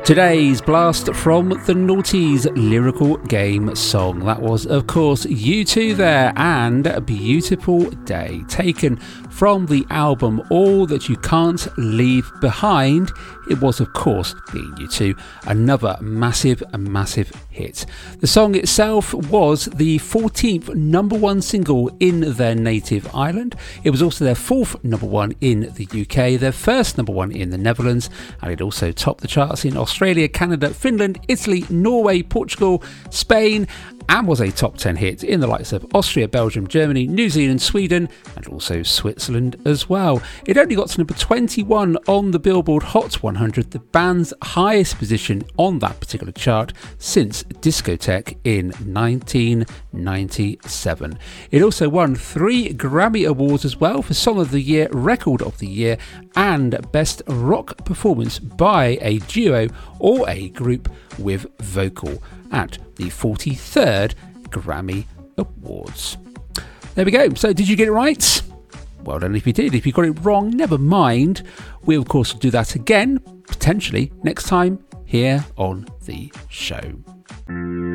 Today's blast from the Naughties lyrical game song. That was, of course, U2 there, and A Beautiful Day, taken from the album All That You Can't Leave Behind. It was, of course, being U2, another massive hit. The song itself was the 14th number one single in their native Ireland. It was also their 4th number one in the UK, their first number one in the Netherlands, and it also topped the charts in Australia, Canada, Finland, Italy, Norway, Portugal, Spain, and was a top 10 hit in the likes of Austria, Belgium, Germany, New Zealand, Sweden, and also Switzerland as well. It only got to number 21 on the Billboard Hot 100, the band's highest position on that particular chart since Discotheque in 1997. It also won 3 Grammy Awards as well for Song of the Year, Record of the Year, and Best Rock Performance by a Duo or a Group with Vocal at the 43rd Grammy Awards. There we go. So did you get it right? Well done if you did. If you got it wrong, never mind. We, of course, will do that again, potentially next time here on the show.